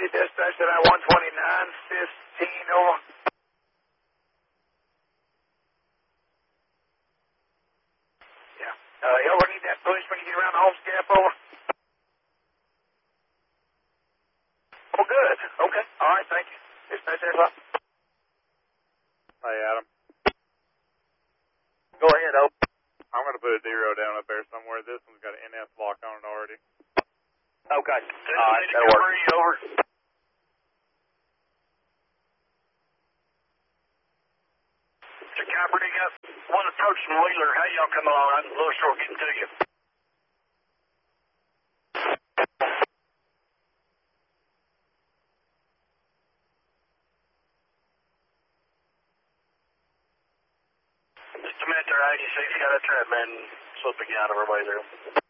Dispatch at I-129, 15 over. Yeah. You ever need that push when you get around the home scap over? Oh, good. Okay. All right, thank you. Dispatch at Hey, Adam. Go ahead, Oak. I'm going to put a D-row down up there somewhere. This one's got an NS block on it already. Okay. All right, that'll work. Over. So, Kaepernick, got one approach from Wheeler. How y'all come along? I'm a little short getting to you. Just a minute there, 86. Got a trap man slipping out of our way there.